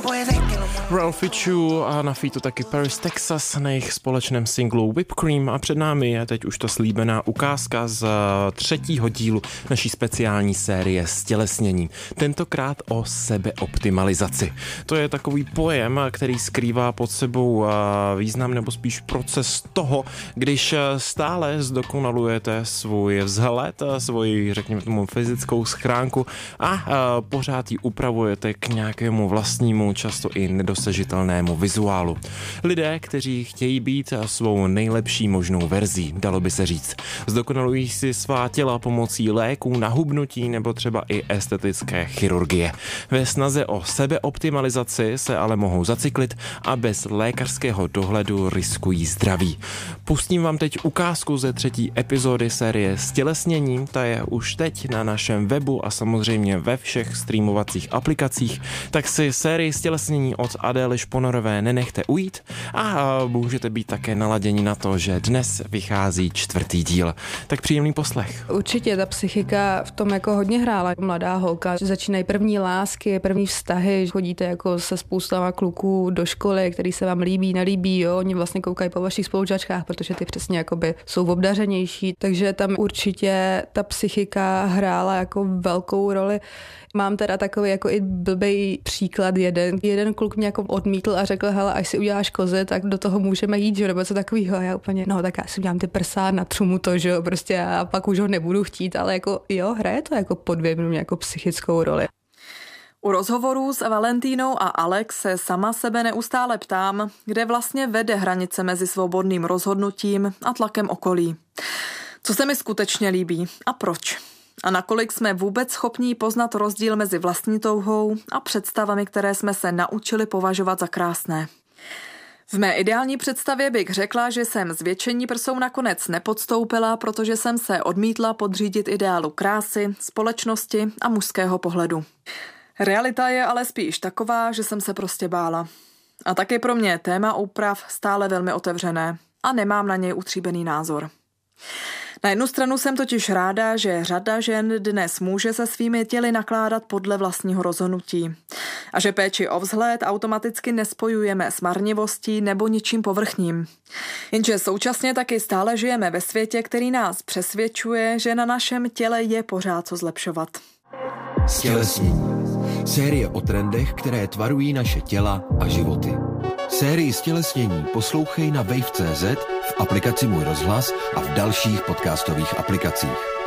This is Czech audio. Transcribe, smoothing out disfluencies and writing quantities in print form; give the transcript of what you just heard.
Ralph Fichu a na featu taky Paris, Texas na jejich společném singlu Whipped Cream a před námi je teď už ta slíbená ukázka z 3. dílu naší speciální série Stělesnění. Tentokrát o sebeoptimalizaci. To je takový pojem, který skrývá pod sebou význam nebo spíš proces toho, když stále zdokonalujete svůj vzhled, svoji, řekněme tomu, fyzickou schránku a pořád ji upravujete k nějakému vlastnímu, často i nedosažitelnému vizuálu. Lidé, kteří chtějí být svou nejlepší možnou verzí, dalo by se říct. Zdokonalují si svá těla pomocí léků na hubnutí nebo třeba i estetické chirurgie. Ve snaze o sebeoptimalizaci se ale mohou zacyklit a bez lékařského dohledu riskují zdraví. Pustím vám teď ukázku ze 3. epizody série Stělesnění, ta je už teď na našem webu a samozřejmě ve všech streamovacích aplikacích, tak si sérii Stělesnění od Adély Šponorové nenechte ujít a můžete být také naladěni na to, že dnes vychází 4. díl. Tak příjemný poslech. Určitě ta psychika v tom jako hodně hrála. Mladá holka, začínají první lásky, první vztahy, chodíte jako se spoustama kluků do školy, který se vám líbí, nelíbí, jo, oni vlastně koukají po vašich spolužačkách, protože ty přesně jakoby jsou obdařenější, takže tam určitě ta psychika hrála jako velkou roli. Mám teda takový jako i blbej příklad jeden kluk mě jako odmítl a řekl, hele, až si uděláš kozy, tak do toho můžeme jít, že nebo co takovýho. A já úplně, no tak já si udělám ty prsa, natřu mu to, že jo, prostě a pak už ho nebudu chtít, ale jako jo, hraje to jako podvědomě jako psychickou roli. U rozhovorů s Valentínou a Alex se sama sebe neustále ptám, kde vlastně vede hranice mezi svobodným rozhodnutím a tlakem okolí. Co se mi skutečně líbí a proč? A nakolik jsme vůbec schopní poznat rozdíl mezi vlastní touhou a představami, které jsme se naučili považovat za krásné. V mé ideální představě bych řekla, že jsem zvětšení prsou nakonec nepodstoupila, protože jsem se odmítla podřídit ideálu krásy, společnosti a mužského pohledu. Realita je ale spíš taková, že jsem se prostě bála. A taky pro mě téma úprav stále velmi otevřené a nemám na něj utříbený názor. Na jednu stranu jsem totiž ráda, že řada žen dnes může se svými těly nakládat podle vlastního rozhodnutí a že péči o vzhled automaticky nespojujeme s marnivostí nebo ničím povrchním. Jenže současně taky stále žijeme ve světě, který nás přesvědčuje, že na našem těle je pořád co zlepšovat. Stělesnění. Série o trendech, které tvarují naše těla a životy. Sérii Stělesnění poslouchej na wave.cz, v aplikaci Můj rozhlas a v dalších podcastových aplikacích.